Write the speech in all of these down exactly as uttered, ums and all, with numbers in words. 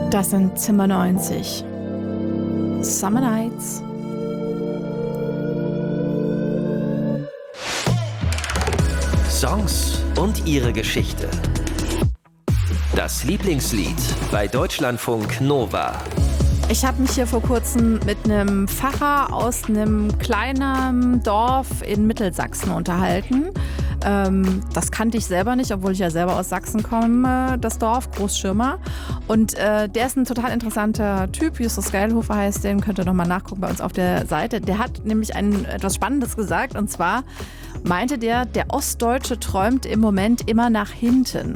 Das sind Zimmer neunzig. Summer Nights. Songs und ihre Geschichte. Das Lieblingslied bei Deutschlandfunk Nova. Ich habe mich hier vor kurzem mit einem Pfarrer aus einem kleinen Dorf in Mittelsachsen unterhalten. Ähm, das kannte ich selber nicht, obwohl ich ja selber aus Sachsen komme, das Dorf, Großschirmer. Und äh, der ist ein total interessanter Typ, Justus Geilhofer heißt, den könnt ihr nochmal nachgucken bei uns auf der Seite. Der hat nämlich ein, etwas Spannendes gesagt, und zwar meinte der, der Ostdeutsche träumt im Moment immer nach hinten.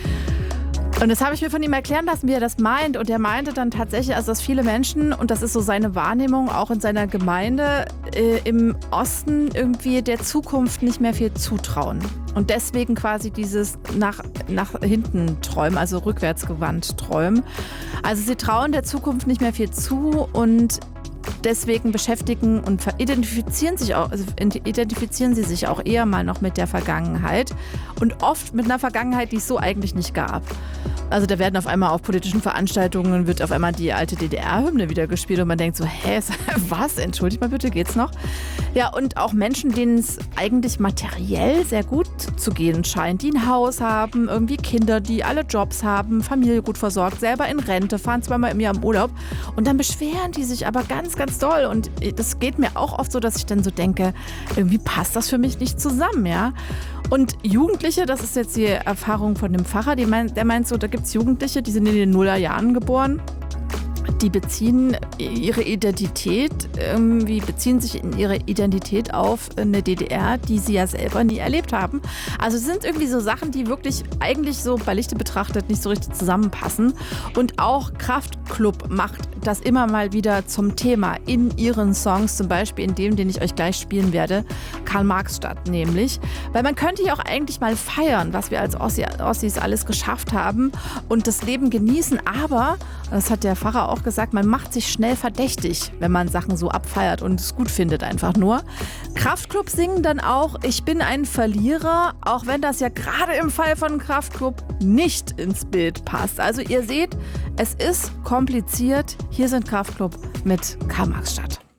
Und das habe ich mir von ihm erklären lassen, wie er das meint. Und er meinte dann tatsächlich, also dass viele Menschen, und das ist so seine Wahrnehmung auch in seiner Gemeinde, äh, im Osten irgendwie der Zukunft nicht mehr viel zutrauen. Und deswegen quasi dieses nach, nach hinten träumen, also rückwärtsgewandt träumen. Also sie trauen der Zukunft nicht mehr viel zu und deswegen beschäftigen und identifizieren sich auch, also identifizieren sie sich auch eher mal noch mit der Vergangenheit und oft mit einer Vergangenheit, die es so eigentlich nicht gab. Also da werden auf einmal auf politischen Veranstaltungen wird auf einmal die alte D D R-Hymne wieder gespielt und man denkt so, hä, was? Entschuldigt mal bitte, geht's noch? Ja, und auch Menschen, denen es eigentlich materiell sehr gut zu gehen scheint, die ein Haus haben, irgendwie Kinder, die alle Jobs haben, Familie gut versorgt, selber in Rente, fahren zweimal im Jahr im Urlaub und dann beschweren die sich aber ganz, ganz doll. Und das geht mir auch oft so, dass ich dann so denke, irgendwie passt das für mich nicht zusammen, ja. Und Jugendliche, das ist jetzt die Erfahrung von dem Pfarrer, die meint, der meint so, da gibt es Jugendliche, die sind in den Nullerjahren geboren. Die beziehen ihre Identität, irgendwie beziehen sich in ihre Identität auf eine D D R, die sie ja selber nie erlebt haben. Also es sind irgendwie so Sachen, die wirklich eigentlich so bei Lichte betrachtet nicht so richtig zusammenpassen. Und auch Kraftklub macht das immer mal wieder zum Thema in ihren Songs, zum Beispiel in dem, den ich euch gleich spielen werde, Karl-Marx-Stadt nämlich. Weil man könnte ja auch eigentlich mal feiern, was wir als Ossi, Ossis alles geschafft haben und das Leben genießen, aber, das hat der Pfarrer auch gesagt, man macht sich schnell verdächtig, wenn man Sachen so abfeiert und es gut findet einfach nur. Kraftklub singen dann auch, ich bin ein Verlierer, auch wenn das ja gerade im Fall von Kraftklub nicht ins Bild passt. Also ihr seht, es ist kompliziert. Hier sind Kraftklub mit Karl-Marx-Stadt.